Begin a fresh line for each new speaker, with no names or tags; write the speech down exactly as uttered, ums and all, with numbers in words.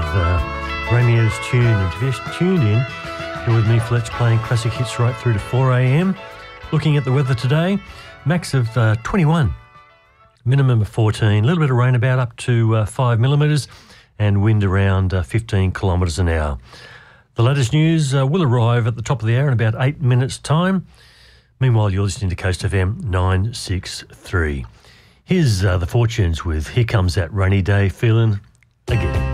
uh, Ramirez Tune. And if you're just tuned in, you're with me, Fletch, playing classic hits right through to four a m. Looking at the weather today, max of uh, twenty-one, minimum of fourteen, a little bit of rain about up to uh, five millimetres and wind around uh, fifteen kilometres an hour. The latest news uh, will arrive at the top of the hour in about eight minutes' time. Meanwhile, you're listening to Coast F M nine six three. Here's uh, the Fortunes with Here Comes That Rainy Day Feeling.